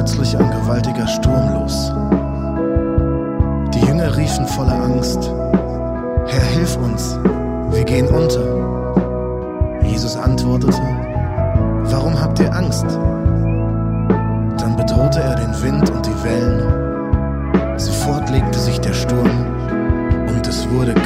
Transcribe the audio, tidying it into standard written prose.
plötzlich ein gewaltiger Sturm los. Die Jünger riefen voller Angst: Herr, hilf uns, wir gehen unter. Jesus antwortete: Warum habt ihr Angst? Dann bedrohte er den Wind und die Wellen. Sofort legte sich der Sturm und es wurde